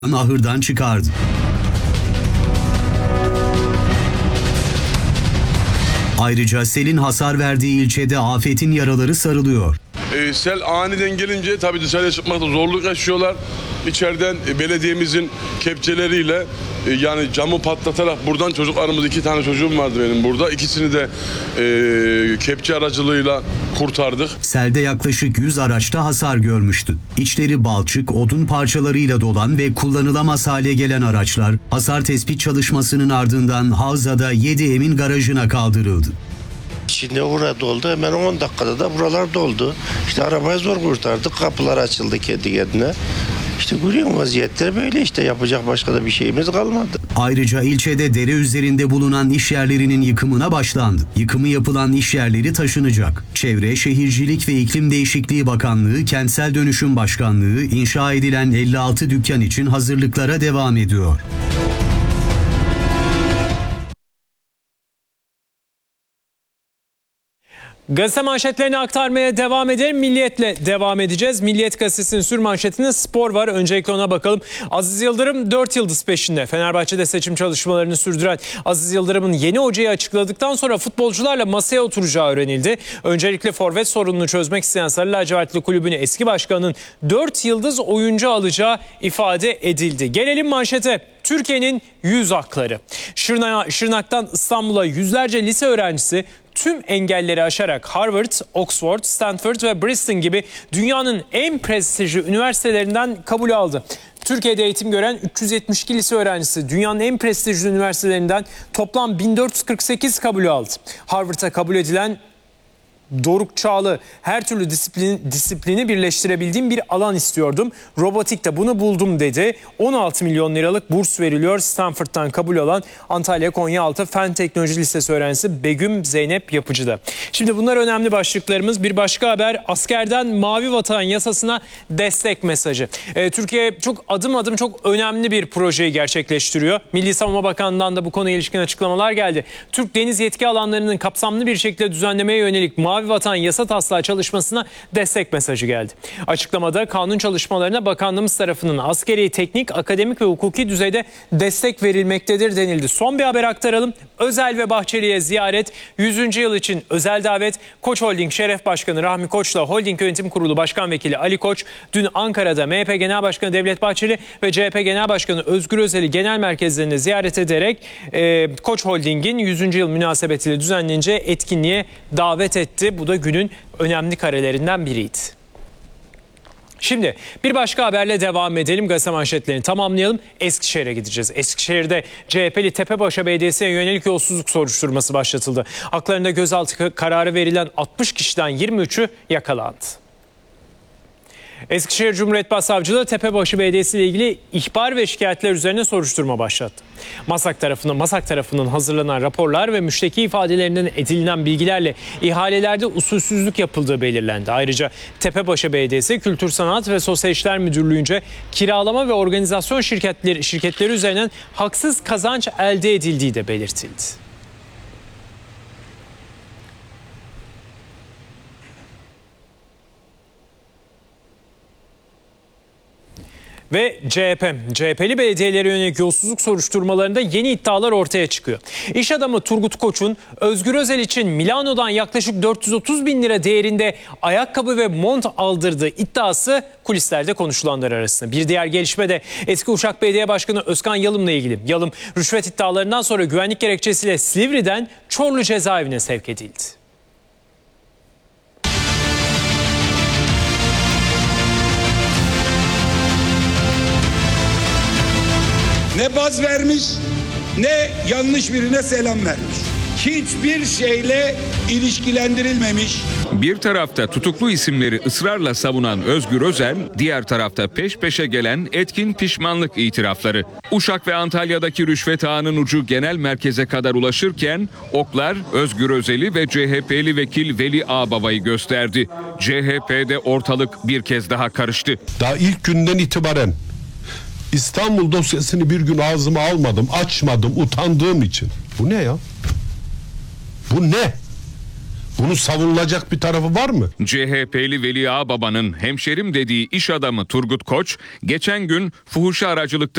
ahırdan çıkardı. Ayrıca selin hasar verdiği ilçede afetin yaraları sarılıyor. Sel aniden gelince tabii dışarıya çıkmakta zorluk yaşıyorlar. İçeriden belediyemizin kepçeleriyle yani camı patlatarak buradan çocuklarımız, 2 tane çocuğum vardı benim burada. İkisini de kepçe aracılığıyla kurtardık. Selde yaklaşık 100 araçta hasar görmüştü. İçleri balçık, odun parçalarıyla dolan ve kullanılamaz hale gelen araçlar hasar tespit çalışmasının ardından havzada 7 Emin garajına kaldırıldı. Şimdi orada doldu, hemen 10 dakikada da buralar doldu. İşte arabayı zor kurtardık, kapılar açıldı kendi kendine. İşte görüyorum, vaziyetler böyle, işte yapacak başka da bir şeyimiz kalmadı. Ayrıca ilçede dere üzerinde bulunan iş yerlerinin yıkımına başlandı. Yıkımı yapılan iş yerleri taşınacak. Çevre, Şehircilik ve İklim Değişikliği Bakanlığı, Kentsel Dönüşüm Başkanlığı inşa edilen 56 dükkan için hazırlıklara devam ediyor. Gazete manşetlerini aktarmaya devam edelim. Milliyet'le devam edeceğiz. Milliyet gazetesinin sürmanşetinde spor var. Öncelikle ona bakalım. Aziz Yıldırım 4 yıldız peşinde. Fenerbahçe'de seçim çalışmalarını sürdüren Aziz Yıldırım'ın yeni hocayı açıkladıktan sonra futbolcularla masaya oturacağı öğrenildi. Öncelikle forvet sorununu çözmek isteyen Sarı Lacivertli kulübünün eski başkanının 4 yıldız oyuncu alacağı ifade edildi. Gelelim manşete. Türkiye'nin 100 hakları. Şırnak'tan İstanbul'a yüzlerce lise öğrencisi tüm engelleri aşarak Harvard, Oxford, Stanford ve Princeton gibi dünyanın en prestijli üniversitelerinden kabul aldı. Türkiye'de eğitim gören 372 lise öğrencisi dünyanın en prestijli üniversitelerinden toplam 1448 kabul aldı. Harvard'a kabul edilen Doruk Çağlı, her türlü disiplini birleştirebildiğim bir alan istiyordum. Robotikte bunu buldum dedi. 16 milyon liralık burs veriliyor. Stanford'dan kabul alan Antalya Konyaaltı Fen Teknoloji Lisesi öğrencisi Begüm Zeynep Yapıcı'da. Şimdi bunlar önemli başlıklarımız. Bir başka haber, askerden Mavi Vatan yasasına destek mesajı. Türkiye çok adım adım çok önemli bir projeyi gerçekleştiriyor. Milli Savunma Bakanlığı'ndan da bu konuya ilişkin açıklamalar geldi. Türk deniz yetki alanlarının kapsamlı bir şekilde düzenlemeye yönelik Mavi Vatan yasa taslağı çalışmasına destek mesajı geldi. Açıklamada kanun çalışmalarına bakanlığımız tarafından askeri, teknik, akademik ve hukuki düzeyde destek verilmektedir denildi. Son bir haber aktaralım. Özel ve Bahçeli'ye ziyaret, 100. yıl için özel davet. Koç Holding Şeref Başkanı Rahmi Koç'la Holding Yönetim Kurulu Başkan Vekili Ali Koç dün Ankara'da MHP Genel Başkanı Devlet Bahçeli ve CHP Genel Başkanı Özgür Özel'i genel merkezlerinde ziyaret ederek Koç Holding'in 100. yıl münasebetiyle düzenleneceği etkinliğe davet etti. Bu da günün önemli karelerinden biriydi. Şimdi bir başka haberle devam edelim. Gazete manşetlerini tamamlayalım. Eskişehir'e gideceğiz. Eskişehir'de CHP'li Tepebaşı Belediyesi'ne yönelik yolsuzluk soruşturması başlatıldı. Haklarında gözaltı kararı verilen 60 kişiden 23'ü yakalandı. Eskişehir Cumhuriyet Başsavcılığı Tepebaşı Belediyesi ile ilgili ihbar ve şikayetler üzerine soruşturma başlattı. MASAK tarafından hazırlanan raporlar ve müşteki ifadelerinden edinilen bilgilerle ihalelerde usulsüzlük yapıldığı belirlendi. Ayrıca Tepebaşı Belediyesi Kültür Sanat ve Sosyal İşler Müdürlüğü'nce kiralama ve organizasyon şirketleri üzerinden haksız kazanç elde edildiği de belirtildi. Ve CHP'li belediyelere yönelik yolsuzluk soruşturmalarında yeni iddialar ortaya çıkıyor. İş adamı Turgut Koç'un Özgür Özel için Milano'dan yaklaşık 430 bin lira değerinde ayakkabı ve mont aldırdığı iddiası kulislerde konuşulanlar arasında. Bir diğer gelişme de eski Uşak Belediye Başkanı Özkan Yalım'la ilgili. Yalım rüşvet iddialarından sonra güvenlik gerekçesiyle Silivri'den Çorlu cezaevine sevk edildi. Ne baz vermiş, ne yanlış birine selam vermiş. Hiçbir şeyle ilişkilendirilmemiş. Bir tarafta tutuklu isimleri ısrarla savunan Özgür Özel, diğer tarafta peş peşe gelen etkin pişmanlık itirafları. Uşak ve Antalya'daki rüşvet ağının ucu genel merkeze kadar ulaşırken oklar Özgür Özel'i ve CHP'li vekil Veli Ağbaba'yı gösterdi. CHP'de ortalık bir kez daha karıştı. Daha ilk günden itibaren İstanbul dosyasını bir gün ağzıma almadım, açmadım, utandığım için. Bu ne ya? Bu ne? Bunu savunulacak bir tarafı var mı? CHP'li Veli Ağbaba'nın hemşerim dediği iş adamı Turgut Koç geçen gün fuhuşa aracılıkta